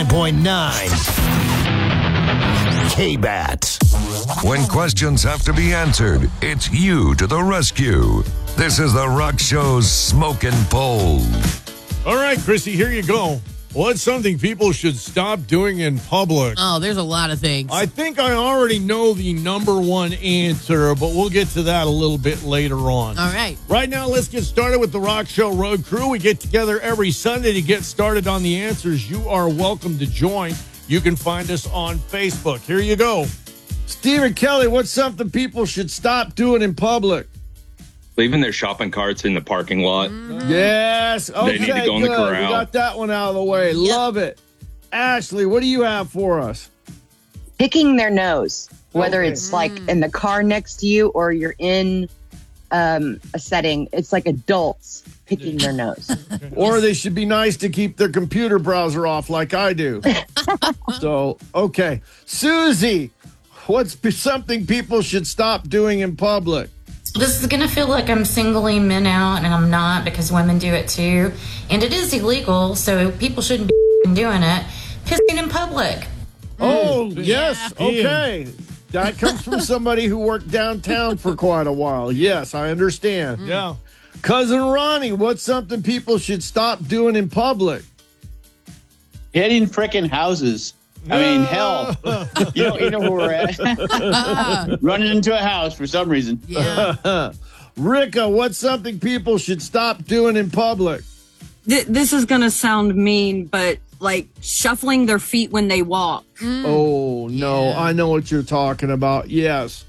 99.9 K-Bat. When questions have to be answered, it's you to the rescue. This is the Rock Show's Smokin' Poll. All right, Chrissy, here you go. What's something people should stop doing in public? Oh, there's a lot of things. I think I already know the number one answer, but we'll get to that a little bit later on. All right. Right now, let's get started with the Rock Show Road Crew. We get together every Sunday to get started on the answers. You are welcome to join. You can find us on Facebook. Here you go. Stephen Kelly, what's something people should stop doing in public? Leaving their shopping carts in the parking lot. Yes. Okay, They need to go in the good. corral. We got that one out of the way. Love it. Ashley, what do you have for us? Picking their nose, whether Okay. it's like in the car next to you or you're in a setting. It's like adults picking their nose. Or they should be nice to keep their computer browser off like I do. So, okay. Susie, what's something people should stop doing in public? This is going to feel like I'm singling men out, and I'm not, because women do it too. And it is illegal, so people shouldn't be doing it. Pissing in public. Oh, yes. Okay. That comes from somebody who worked downtown for quite a while. Yes, I understand. Yeah. Cousin Ronnie, what's something people should stop doing in public? Hitting frickin' houses. I mean, hell. You know where we're at. Running into a house for some reason. Yeah. Ricka, what's something people should stop doing in public? This is going to sound mean, but like shuffling their feet when they walk. Oh, no. Yeah. I know what you're talking about. Yes.